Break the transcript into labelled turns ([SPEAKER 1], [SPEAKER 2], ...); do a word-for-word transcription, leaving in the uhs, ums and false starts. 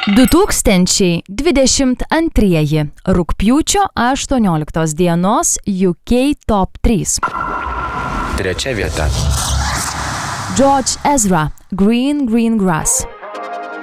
[SPEAKER 1] du tūkstančiai dvidešimt antrieji rugpjūčio aštuonioliktos dienos U K Top trys.
[SPEAKER 2] Trečia vieta.
[SPEAKER 1] George Ezra, Green Green Grass.